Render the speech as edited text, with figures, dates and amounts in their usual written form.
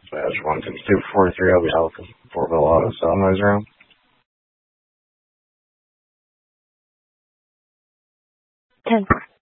Badge 15243, I'll be out for Fortville Auto, Sunrise Room. 10-4.